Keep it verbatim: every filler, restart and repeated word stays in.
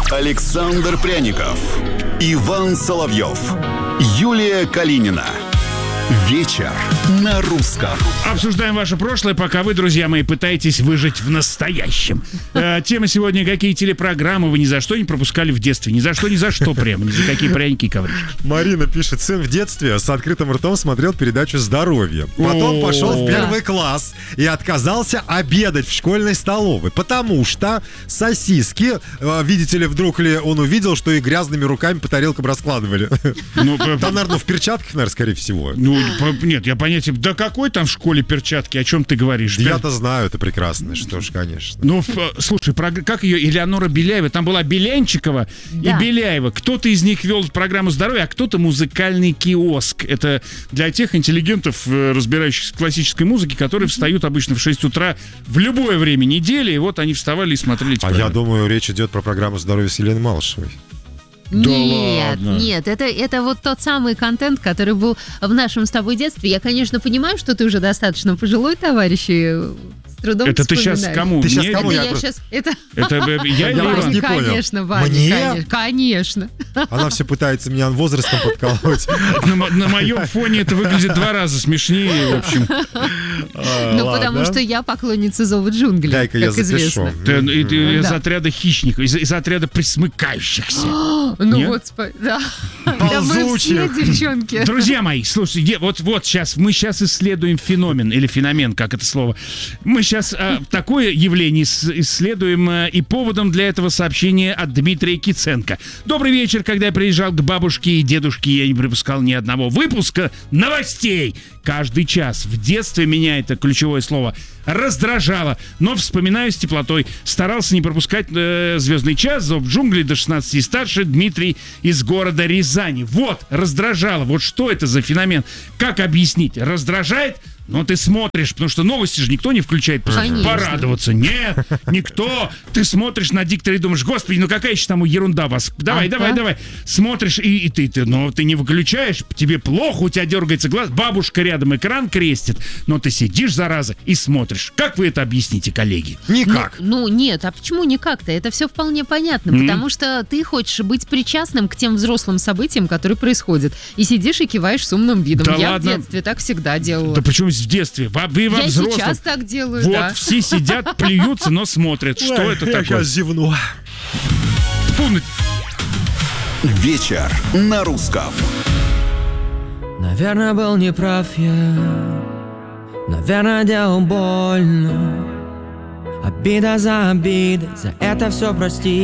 Александр Пряников, Иван Соловьев, Юлия Калинина. Вечер на русском. Обсуждаем ваше прошлое, пока вы, друзья мои, пытаетесь выжить в настоящем. Э, тема сегодня: какие телепрограммы вы ни за что не пропускали в детстве? Ни за что, ни за что прямо, ни за какие пряники и ковришки. Марина пишет: сын в детстве с открытым ртом смотрел передачу «Здоровье». Потом О, пошел в да. первый класс и отказался обедать в школьной столовой, потому что сосиски, э, видите ли, вдруг ли он увидел, что их грязными руками по тарелкам раскладывали. Ну, Там, наверное, в перчатках, наверное, скорее всего. Ну, по- нет, я понятия... Да какой там в школе перчатки? О чем ты говоришь? Да Да- я-то знаю, это прекрасно, что ж, конечно. Ну, в- слушай, прог- как ее, Элеонора Беляева, там была Белянчикова Да. и Беляева. Кто-то из них вел программу «Здоровье», а кто-то музыкальный киоск. Это для тех интеллигентов, э, разбирающихся в классической музыке, которые встают обычно в шесть утра в любое время недели, и вот они вставали и смотрели эти А я программы. думаю, речь идет про программу «Здоровье» с Еленой Малышевой. Да Нет, ладно? нет, это, это вот тот самый контент, который был в нашем с тобой детстве. Я, конечно, понимаю, что ты уже достаточно пожилой товарищ, и с трудом Это ты сейчас вспоминаешь. кому? Ты щас Мне? кому? Это я я просто- сейчас... Это... Это э, я или Я Иван? просто не понял. Конечно, Ваня, Мне? конечно, конечно. Она все пытается меня возрастом подколоть. На, мо- на моем фоне это выглядит два раза смешнее, в общем. Ну, потому что я поклонница зова джунглей, Дай-ка я как запишу. известно. Ты, ты- ты из Да. отряда хищников, из, из отряда присмыкающихся. Ну, Нет? господи, да. Да мы все Ползучих. девчонки. Друзья мои, слушайте, вот, вот сейчас, мы сейчас исследуем феномен, или феномен, как это слово. Мы сейчас такое явление ис- исследуем, а, и поводом для этого сообщения от Дмитрия Киценко. Добрый вечер. Когда я приезжал к бабушке и дедушке, я не пропускал ни одного выпуска новостей. Каждый час. В детстве меня это ключевое слово раздражало, но вспоминаю с теплотой. Старался не пропускать э, «Звездный час», «Зов джунглей» до шестнадцати и старше. Дмитрий из города Рязани. Вот, раздражало. Вот что это за феномен? Как объяснить? Раздражает? Но ты смотришь, потому что новости же никто не включает, просто Конечно. порадоваться. Нет, никто. Ты смотришь на диктора и думаешь: господи, ну какая еще там ерунда вас. Давай, Ага. давай, давай. Смотришь, и, и ты, ты, но ты не выключаешь, тебе плохо, у тебя дергается глаз, бабушка рядом экран крестит, но ты сидишь, зараза, и смотришь. Как вы это объясните, коллеги? Никак. Ну, ну, нет, а почему никак-то? Это все вполне понятно, Мгм. потому что ты хочешь быть причастным к тем взрослым событиям, которые происходят. И сидишь и киваешь с умным видом. Да Я ладно? в детстве так всегда делала. Да почему в детстве? Во- Вы во Я и взрослом. сейчас так делаю, Вот, да. все сидят, плюются, но смотрят. Что Ой, это я такое? щас зевну. Фу, ну, Вечер на русском. Наверное, был неправ я. Наверное, делал больно. Обида за обидой, за это все прости.